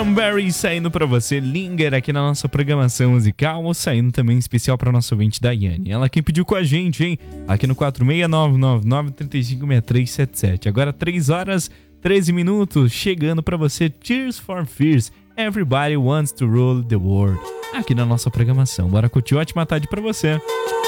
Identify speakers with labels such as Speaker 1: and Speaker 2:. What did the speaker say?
Speaker 1: Cranberries saindo pra você, Linger aqui na nossa programação musical, ou saindo também especial pra nossa ouvinte Daiane. Ela quem pediu com a gente, hein? Aqui no 46999356377. Agora 3 horas 13 minutos, chegando pra você Tears for Fears, Everybody Wants to Rule the World. Aqui na nossa programação. Bora curtir, ótima tarde pra você.